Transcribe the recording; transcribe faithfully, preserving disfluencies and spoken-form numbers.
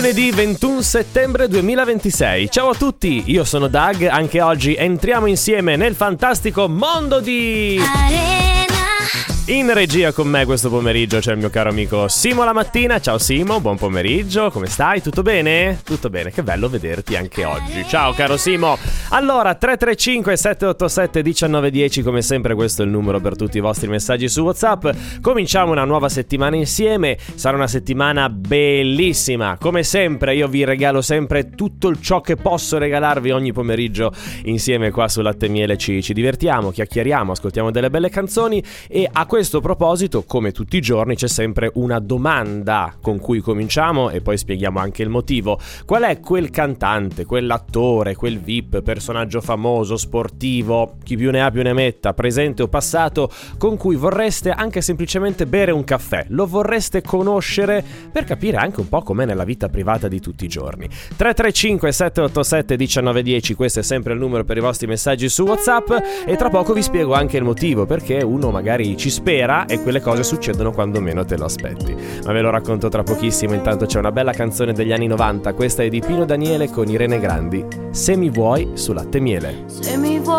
Lunedì ventuno settembre duemilaventisei. Ciao a tutti, io sono Doug. Anche oggi entriamo insieme nel fantastico mondo di Arena. In regia con me questo pomeriggio c'è il mio caro amico Simo La Mattina. Ciao Simo, buon pomeriggio, come stai? Tutto bene? Tutto bene, che bello vederti anche oggi. Ciao caro Simo. Allora, tre tre cinque sette otto sette uno nove uno zero, come sempre questo è il numero per tutti i vostri messaggi su WhatsApp. Cominciamo una nuova settimana insieme, sarà una settimana bellissima. Come sempre io vi regalo sempre tutto ciò che posso regalarvi ogni pomeriggio insieme qua su Latte e Miele. Ci, ci divertiamo, chiacchieriamo, ascoltiamo delle belle canzoni e a questo proposito, come tutti i giorni, c'è sempre una domanda con cui cominciamo e poi spieghiamo anche il motivo. Qual è quel cantante, quell'attore, quel V I P, personaggio famoso, sportivo, chi più ne ha più ne metta, presente o passato, con cui vorreste anche semplicemente bere un caffè? Lo vorreste conoscere per capire anche un po' com'è nella vita privata di tutti i giorni. tre tre cinque sette otto sette uno nove uno zero, questo è sempre il numero per i vostri messaggi su WhatsApp e tra poco vi spiego anche il motivo, perché uno magari ci spera e quelle cose succedono quando meno te lo aspetti. Ma ve lo racconto tra pochissimo. Intanto c'è una bella canzone degli anni novanta, questa è di Pino Daniele con Irene Grandi, Se mi vuoi su Latte e Miele. Se mi vuoi